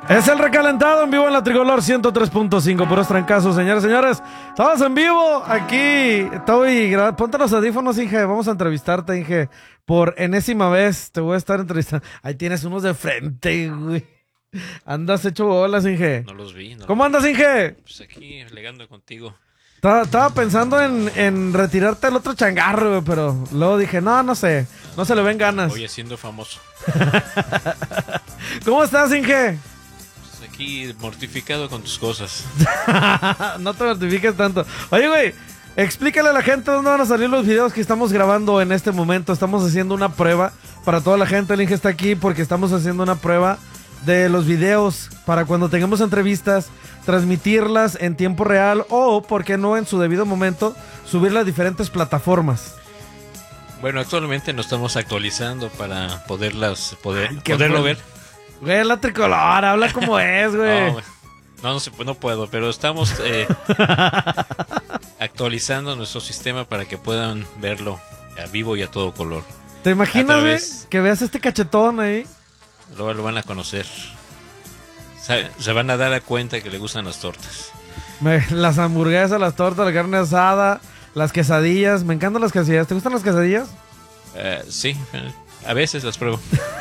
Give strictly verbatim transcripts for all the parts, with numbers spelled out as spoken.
Es el recalentado en vivo en la Tricolor ciento tres punto cinco, puros trancazos, señores, señores. Estamos en vivo aquí. Estoy grabando. Ponte los audífonos, Inge. Vamos a entrevistarte, Inge. Por enésima vez te voy a estar entrevistando. Ahí tienes unos de frente, güey. Andas hecho bolas, Inge. No los vi. No ¿Cómo los vi. andas, Inge? Pues aquí, alegando contigo. Estaba, estaba pensando en, en retirarte el otro changarro, güey, pero luego dije, no, no sé. No se le ven ganas. Voy haciendo famoso. ¿Cómo estás, Inge? Pues aquí, mortificado con tus cosas. No te mortifiques tanto. Oye, güey, explícale a la gente dónde van a salir los videos que estamos grabando en este momento. Estamos haciendo una prueba para toda la gente. El Inge está aquí porque estamos haciendo una prueba de los videos para cuando tengamos entrevistas, transmitirlas en tiempo real o, por qué no, en su debido momento, subirlas a diferentes plataformas. Bueno, actualmente nos estamos actualizando para poderlas poder, Ay, qué poderlo bueno. ver. Güey, la Tricolor, habla como es, güey. No, no, no, se, no puedo, pero estamos eh, actualizando nuestro sistema para que puedan verlo a vivo y a todo color. ¿Te imaginas, güey, través... que veas este cachetón ahí? Luego lo van a conocer. Se, se van a dar cuenta que le gustan las tortas. Me, las hamburguesas, las tortas, la carne asada, las quesadillas. Me encantan las quesadillas. ¿Te gustan las quesadillas? Uh, sí, a veces las pruebo.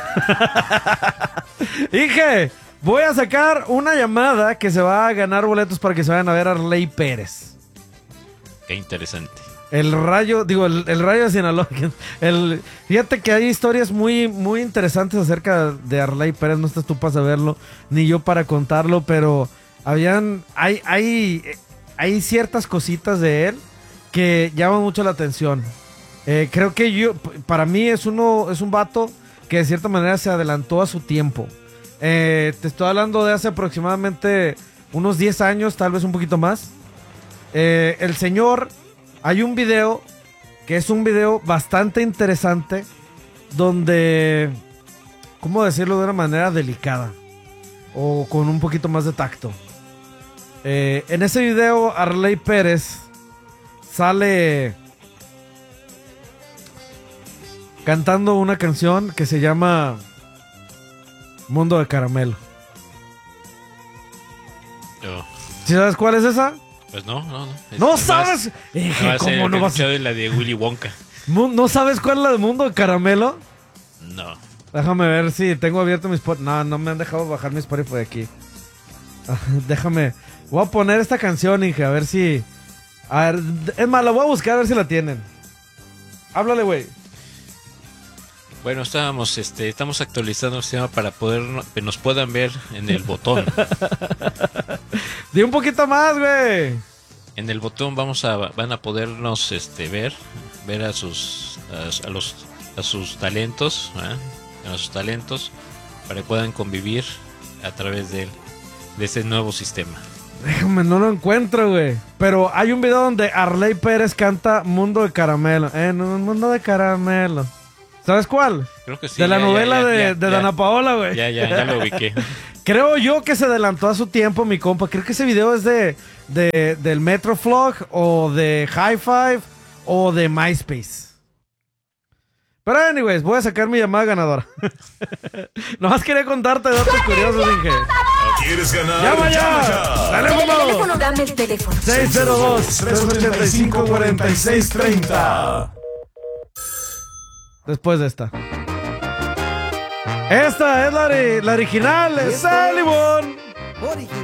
Inge, voy a sacar una llamada que se va a ganar boletos para que se vayan a ver a Arley Pérez. Qué interesante. El rayo, digo, el, el rayo de Sinaloa. El, fíjate que hay historias muy, muy interesantes acerca de Arley Pérez. No estás tú para saberlo, ni yo para contarlo, pero habían, hay, hay, hay ciertas cositas de él que llaman mucho la atención. Eh, creo que yo, para mí es uno, es un vato que de cierta manera se adelantó a su tiempo. Eh, te estoy hablando de hace aproximadamente unos diez años, tal vez un poquito más. Eh, el señor, hay un video que es un video bastante interesante donde, ¿cómo decirlo de una manera delicada? O con un poquito más de tacto. Eh, en ese video, Arley Pérez sale cantando una canción que se llama Mundo de Caramelo. Yo, ¿Sí sabes cuál es esa? pues no, no, no. Es ¿No más, sabes? Eh, no va a ¿Cómo ser no vas a...? de la de Willy Wonka. ¿No sabes cuál es la de Mundo de Caramelo? No. Déjame ver si tengo abierto mi Spotify. No, no me han dejado bajar mi Spotify de aquí. Ah, déjame. Voy a poner esta canción, Inge, a ver si... A ver, es más, la voy a buscar a ver si la tienen. Háblale, güey. Bueno, estábamos, este, estamos actualizando el sistema para poder que nos puedan ver en el botón. Di un poquito más, güey. En el botón vamos a, van a podernos, este, ver, ver a sus, a, a los, a sus talentos, ¿eh? a sus talentos, para que puedan convivir a través de, de este nuevo sistema. Déjame, no lo encuentro, güey. Pero hay un video donde Arley Pérez canta Mundo de Caramelo. En un mundo de caramelo. ¿Sabes cuál? Creo que sí. De la ya, novela ya, ya, de, ya, de ya. Dana Paola, güey. Ya, ya, ya lo ubiqué. Creo yo que se adelantó a su tiempo, mi compa. Creo que ese video es de, de del Metroflog o de High Five o de MySpace. Pero anyways, voy a sacar mi llamada ganadora. Nomás quería contarte datos curiosos, Inge. ¿Quieres ganar? ¡Llama ya! ¡Teléfono! Dame el teléfono. seis cero dos, tres ocho cinco, cuatro seis tres cero. Después de esta. Esta es la, la original, es Salivón.